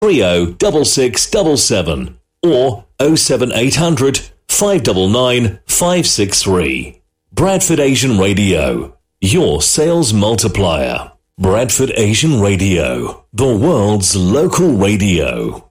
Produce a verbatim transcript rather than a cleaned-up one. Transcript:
three oh six six seven seven or oh seven eight hundred, five nine nine, five six three. Bradford Asian Radio, your sales multiplier. Bradford Asian Radio, the world's local radio.